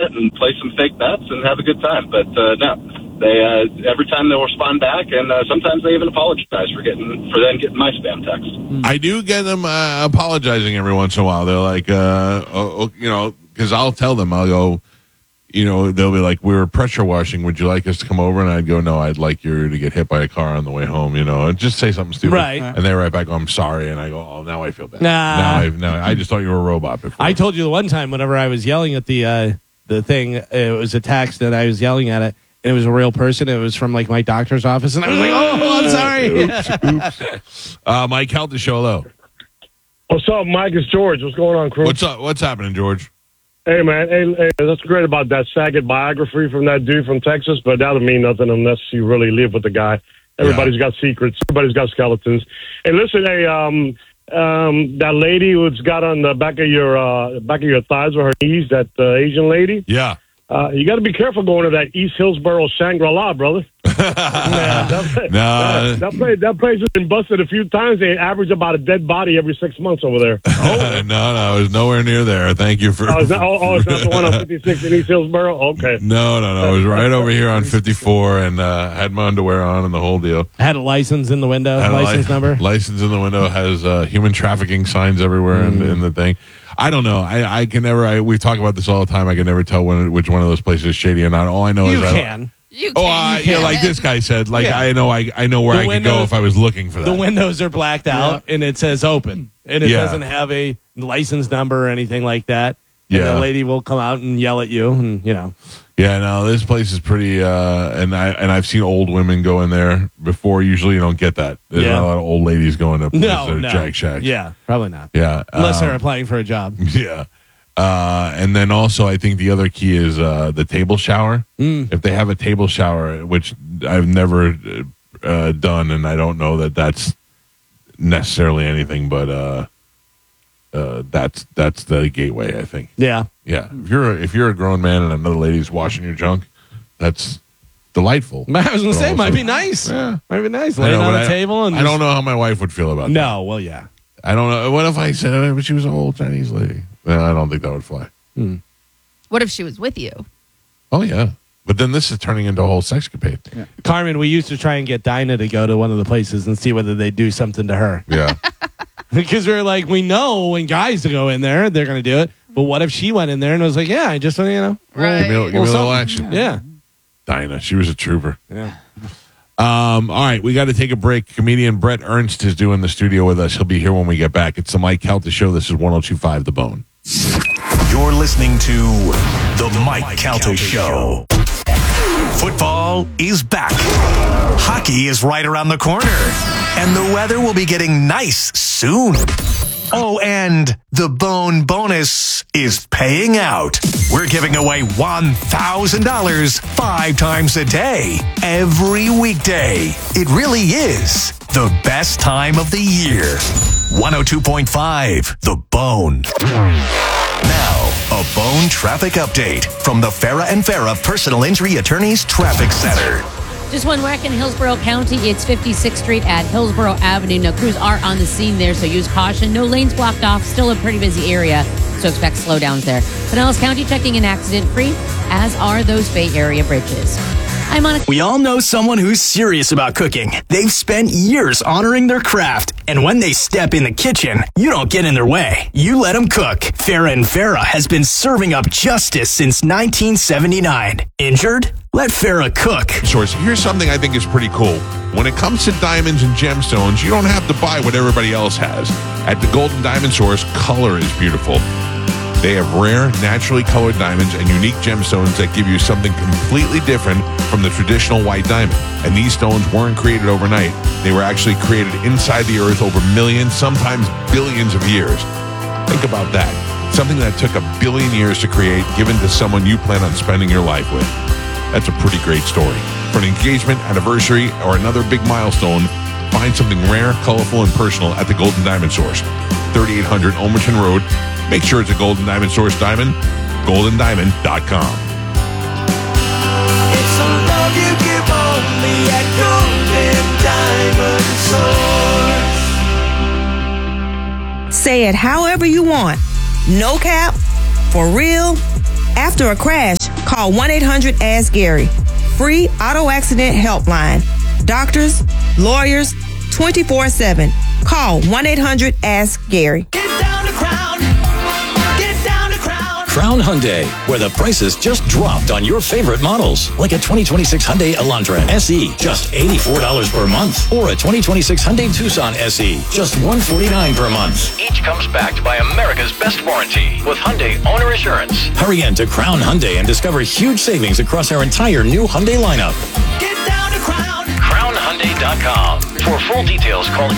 it and play some fake bets and have a good time. But no. They every time they'll respond back, and sometimes they even apologize for getting my spam text. I do get them apologizing every once in a while. They're like, because I'll tell them, I'll go, they'll be like, we were pressure washing. Would you like us to come over? And I'd go, no, I'd like you to get hit by a car on the way home. And just say something stupid. Right. And they write back, oh, I'm sorry. And I go, oh, now I feel bad. Nah. I just thought you were a robot before. I told you the one time whenever I was yelling at the thing, it was a text and I was yelling at it. And it was a real person. It was from like my doctor's office, and I was like, "Oh, I'm sorry." Oops. Mike Calta show, hello. What's up, Mike? It's George. What's going on, crew? What's up? What's happening, George? Hey, man. Hey, that's great about that Saget biography from that dude from Texas, but that don't mean nothing unless you really live with the guy. Everybody's got secrets. Everybody's got skeletons. Hey, listen, that lady who's got on the back of your thighs with her knees, that Asian lady. Yeah. You got to be careful going to that East Hillsboro Shangri-La, brother. That place has been busted a few times. They average about a dead body every 6 months over there. No, it was nowhere near there. Thank you for. It's not the one on 56 in East Hillsboro? Okay. No. It was right over here on 54, and had my underwear on and the whole deal. Had a license in the window, license number. License in the window, has human trafficking signs everywhere in the thing. I don't know. I can never. We talk about this all the time. I can never tell which one of those places is shady or not. All I know is you can. Like this guy said. Like I know where I could go if I was looking for that. The windows are blacked out and it says open, and it doesn't have a license number or anything like that. And the lady will come out and yell at you, and Yeah, no, this place is pretty. And I've seen old women go in there before. Usually, you don't get that. There's not a lot of old ladies going to Jack Shack. Yeah, probably not. Yeah, unless they're applying for a job. Yeah. And then also, I think the other key is the table shower. If they have a table shower, which I've never done, and I don't know that that's necessarily anything, but that's the gateway, I think. Yeah. If you're a grown man and another lady's washing your junk, that's delightful. I was going to say, might be nice. Yeah, might be nice. Laying on the table, and I don't know how my wife would feel about that. No, well, yeah. I don't know. What if I said she was an old Chinese lady? Well, I don't think that would fly. What if she was with you? Oh, yeah. But then this is turning into a whole sexcapade. Yeah. Carmen, we used to try and get Dinah to go to one of the places and see whether they do something to her. Yeah. Because we're like, we know when guys go in there, they're going to do it. But what if she went in there and was like, yeah, I just, Right. Give me a little action. Yeah. Dinah, she was a trooper. Yeah. All right, we got to take a break. Comedian Brett Ernst is doing the studio with us. He'll be here when we get back. It's the Mike Calta Show. This is 102.5 The Bone. You're listening to the Mike Calta Show. Football is back. Hockey is right around the corner. And the weather will be getting nice soon. Oh, and the Bone bonus is paying out. We're giving away $1,000 5 times a day, every weekday. It really is the best time of the year. 102.5 The Bone. Now, a Bone traffic update from the Farah and Farah Personal Injury Attorneys Traffic Center. Just one wreck in Hillsborough County. It's 56th Street at Hillsborough Avenue. Now, crews are on the scene there, so use caution. No lanes blocked off. Still a pretty busy area, so expect slowdowns there. Pinellas County checking in accident-free, as are those Bay Area bridges. I'm Monica. We all know someone who's serious about cooking. They've spent years honoring their craft, and when they step in the kitchen, you don't get in their way. You let them cook. Farah and Farah has been serving up justice since 1979. Injured? Let Farah cook. Source. Here's something I think is pretty cool. When it comes to diamonds and gemstones, you don't have to buy what everybody else has. At the Golden Diamond Source, color is beautiful. They have rare, naturally colored diamonds and unique gemstones that give you something completely different from the traditional white diamond. And these stones weren't created overnight. They were actually created inside the earth over millions, sometimes billions of years. Think about that. Something that took 1 billion years to create, given to someone you plan on spending your life with. That's a pretty great story. For an engagement, anniversary, or another big milestone, find something rare, colorful, and personal at the Golden Diamond Source. 3800 Olmerton Road. Make sure it's a Golden Diamond Source diamond. GoldenDiamond.com. It's a love you give only at Golden Diamond Source. Say it however you want. No cap, for real, After a crash, call 1-800-ASK-GARY. Free auto accident helpline. Doctors, lawyers, 24/7. Call 1-800-ASK-GARY. Get down to Crown. Get down to Crown. Crown Hyundai, where the prices just dropped on your favorite models. Like a 2026 Hyundai Elantra SE, just $84 per month. Or a 2026 Hyundai Tucson SE, just $149 per month. Each comes backed by America's best warranty with Hyundai Owner Assurance. Hurry in to Crown Hyundai and discover huge savings across our entire new Hyundai lineup. Get down to Crown. CrownHyundai.com. For full details, call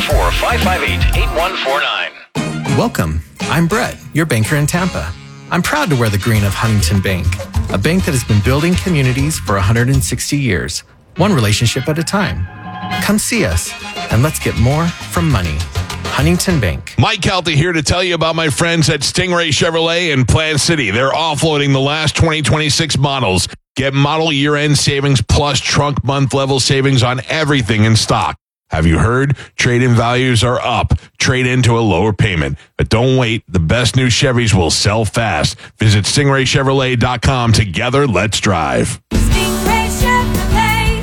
844-558-8149. Welcome. I'm Brett, your banker in Tampa. I'm proud to wear the green of Huntington Bank, a bank that has been building communities for 160 years, one relationship at a time. Come see us, and let's get more from money. Huntington Bank. Mike Calta here to tell you about my friends at Stingray Chevrolet in Plant City. They're offloading the last 2026 models. Get model year-end savings plus trunk month level savings on everything in stock. Have you heard? Trade-in values are up. Trade into a lower payment. But don't wait. The best new Chevys will sell fast. Visit StingrayChevrolet.com. Together, let's drive. Stingray Chevrolet.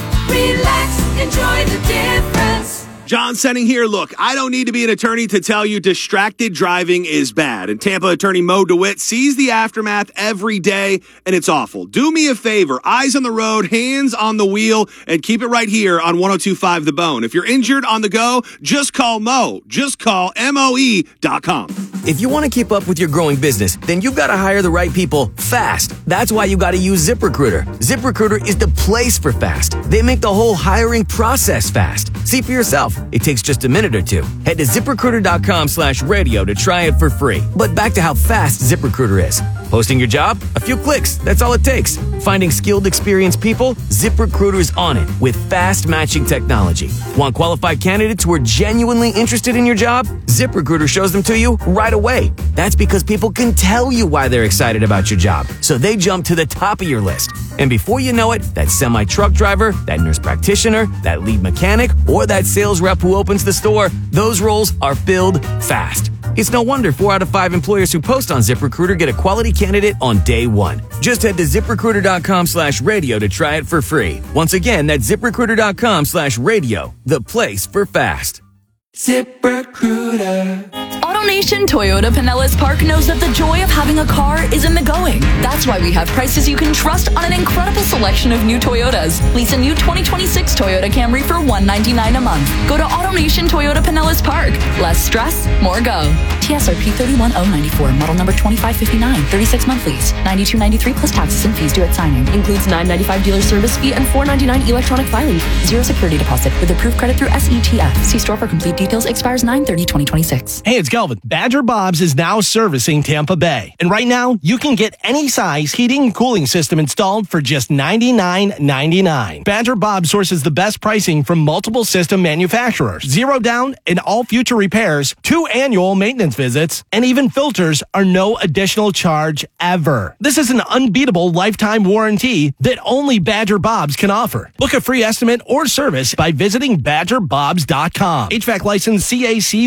Relax, enjoy the difference. John Senning here. Look, I don't need to be an attorney to tell you distracted driving is bad. And Tampa attorney Mo DeWitt sees the aftermath every day, and it's awful. Do me a favor. Eyes on the road, hands on the wheel, and keep it right here on 102.5 The Bone. If you're injured on the go, just call Mo. Just call MOE.com. If you want to keep up with your growing business, then you've got to hire the right people fast. That's why you got to use ZipRecruiter. ZipRecruiter is the place for fast. They make the whole hiring process fast. See for yourself. It takes just a minute or two. Head to ZipRecruiter.com/radio to try it for free. But back to how fast ZipRecruiter is. Posting your job? A few clicks. That's all it takes. Finding skilled, experienced people? ZipRecruiter is on it with fast matching technology. Want qualified candidates who are genuinely interested in your job? ZipRecruiter shows them to you right away. That's because people can tell you why they're excited about your job. So they jump to the top of your list. And before you know it, that semi-truck driver, that nurse practitioner, that lead mechanic, or that sales rep who opens the store, those roles are filled fast. It's no wonder 4 out of 5 employers who post on ZipRecruiter get a quality candidate on day one. Just head to ZipRecruiter.com/radio to try it for free. Once again, that's ZipRecruiter.com/radio, the place for fast. ZipRecruiter. AutoNation Toyota Pinellas Park knows that the joy of having a car is in the going. That's why we have prices you can trust on an incredible selection of new Toyotas. Lease a new 2026 Toyota Camry for $199 a month. Go to AutoNation Toyota Pinellas Park. Less stress, more go. TSRP 31094, model number 2559, 36-month lease, $92.93 plus taxes and fees due at signing. Includes $9.95 dealer service fee and $4.99 electronic filing. Zero security deposit with approved credit through SETF. See store for complete details. Expires 9/30/2026. Hey, it's Kelvin. Badger Bob's is now servicing Tampa Bay. And right now, you can get any size heating and cooling system installed for just $99.99. Badger Bob sources the best pricing from multiple system manufacturers. 0 down and all future repairs, 2 annual maintenance visits, and even filters are no additional charge ever. This is an unbeatable lifetime warranty that only Badger Bob's can offer. Book a free estimate or service by visiting BadgerBobs.com. HVAC license CAC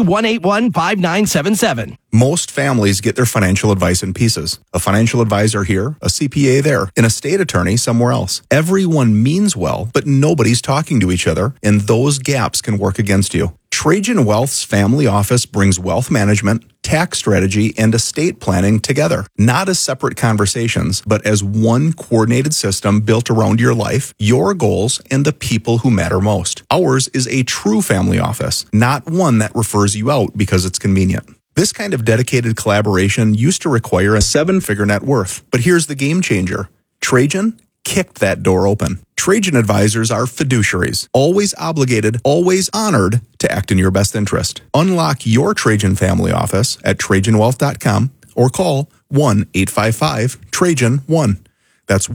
1815977. Most families get their financial advice in pieces. A financial advisor here, a CPA there, an estate attorney somewhere else. Everyone means well, but nobody's talking to each other, and those gaps can work against you. Trajan Wealth's family office brings wealth management, tax strategy, and estate planning together, not as separate conversations, but as one coordinated system built around your life, your goals, and the people who matter most. Ours is a true family office, not one that refers you out because it's convenient. This kind of dedicated collaboration used to require a 7-figure net worth, but here's the game changer. Trajan kicked that door open. Trajan advisors are fiduciaries, always obligated, always honored to act in your best interest. Unlock your Trajan family office at TrajanWealth.com or call 1-855-TRAJAN-1. That's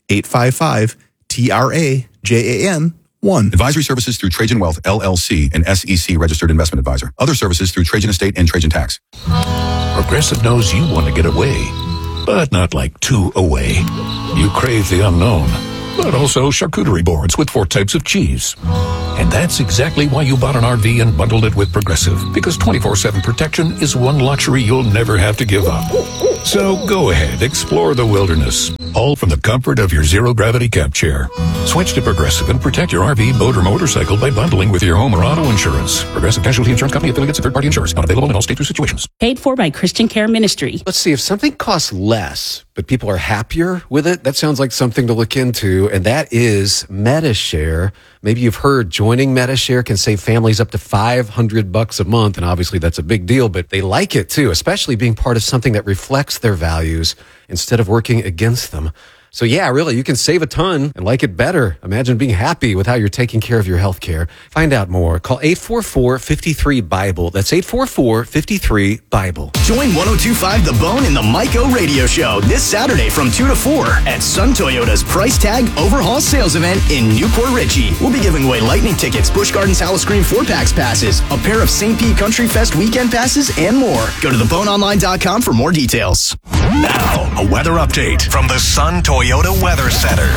1-855-TRAJAN-1. Advisory services through Trajan Wealth, LLC, an SEC registered investment advisor. Other services through Trajan Estate and Trajan Tax. Progressive knows you want to get away, but not like too away. You crave the unknown. but also charcuterie boards with 4 types of cheese. And that's exactly why you bought an RV and bundled it with Progressive, because 24/7 protection is one luxury you'll never have to give up. So go ahead, explore the wilderness, all from the comfort of your zero-gravity camp chair. Switch to Progressive and protect your RV, boat, or motorcycle by bundling with your home or auto insurance. Progressive Casualty Insurance Company affiliates and third-party insurers. Not available in all states or situations. Paid for by Christian Care Ministry. Let's see, if something costs less, but people are happier with it, that sounds like something to look into, and that is MediShare. Maybe you've heard joining MediShare can save families up to $500 a month, and obviously that's a big deal, but they like it too, especially being part of something that reflects their values instead of working against them. So yeah, really, you can save a ton and like it better. Imagine being happy with how you're taking care of your health care. Find out more. Call 844-53-BIBLE. That's 844-53-BIBLE. Join 102.5 The Bone in the Mike O Radio Show this Saturday from 2 to 4 at Sun Toyota's Price Tag Overhaul Sales Event in Newport Richey. We'll be giving away lightning tickets, Busch Gardens Howl-O-Scream 4-packs passes, a pair of St. Pete Country Fest weekend passes, and more. Go to theboneonline.com for more details. Now, a weather update from the Sun Toyota Weather Center.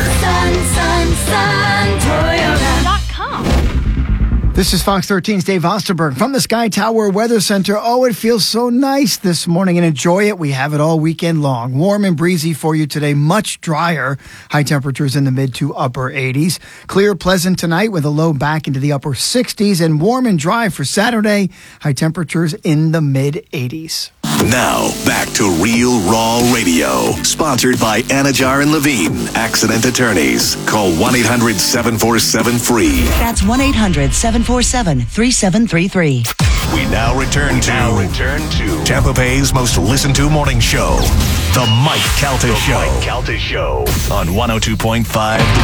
SunToyota.com. This is Fox 13's Dave Osterberg from the Sky Tower Weather Center. Oh, it feels so nice this morning, and enjoy it. We have it all weekend long. Warm and breezy for you today, much drier. High temperatures in the mid to upper 80s. Clear, pleasant tonight with a low back into the upper 60s, and warm and dry for Saturday. High temperatures in the mid 80s. Now, back to Real Raw Radio, sponsored by Anajar and Levine, accident attorneys. Call 1-800-747-FREE. That's 1-800-747-3733. We now return to Tampa Bay's most listened to morning show, The Mike Calta Show. On 102.5